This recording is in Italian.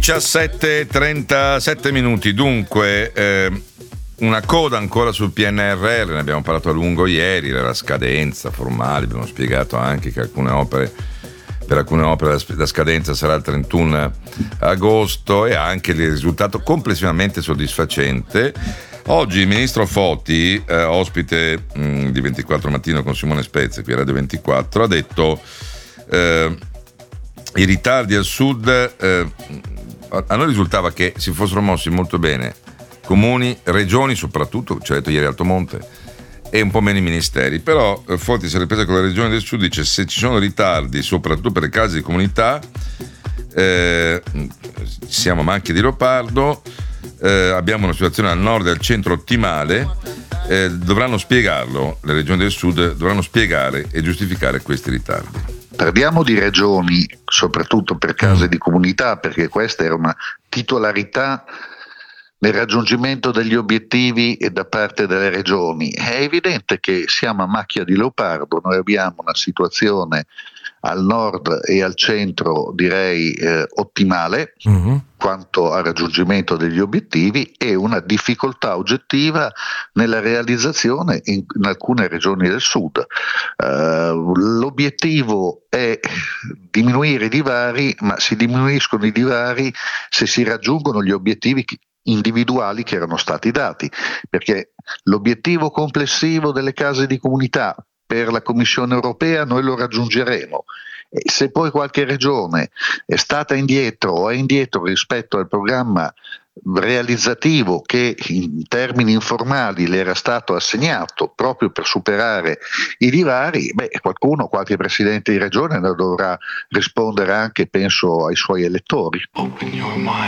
17:37 minuti. Dunque, una coda ancora sul PNRR, ne abbiamo parlato a lungo ieri, la scadenza formale, abbiamo spiegato anche che per alcune opere la scadenza sarà il 31 agosto e anche il risultato complessivamente soddisfacente. Oggi il ministro Foti, ospite di 24 Mattino con Simone Spezia qui a Radio 24, ha detto i ritardi al sud, a noi risultava che si fossero mossi molto bene comuni, regioni soprattutto, ci ha detto ieri Altomonte, e un po' meno i ministeri, però Foti si è ripresa con le regioni del sud, dice se ci sono ritardi soprattutto per le case di comunità, siamo a macchia di leopardo, abbiamo una situazione al nord e al centro ottimale, dovranno spiegarlo, le regioni del sud dovranno spiegare e giustificare questi ritardi. Parliamo di regioni, soprattutto per case di comunità, perché questa era una titolarità nel raggiungimento degli obiettivi da parte delle regioni. È evidente che siamo a macchia di leopardo, noi abbiamo una situazione al nord e al centro direi ottimale quanto al raggiungimento degli obiettivi e una difficoltà oggettiva nella realizzazione in alcune regioni del sud. L'obiettivo è diminuire i divari, ma si diminuiscono i divari se si raggiungono gli obiettivi individuali che erano stati dati, perché l'obiettivo complessivo delle case di comunità per la Commissione europea noi lo raggiungeremo. E se poi qualche regione è stata indietro o è indietro rispetto al programma realizzativo che in termini informali le era stato assegnato proprio per superare i divari, qualche presidente di regione ne dovrà rispondere anche, penso, ai suoi elettori.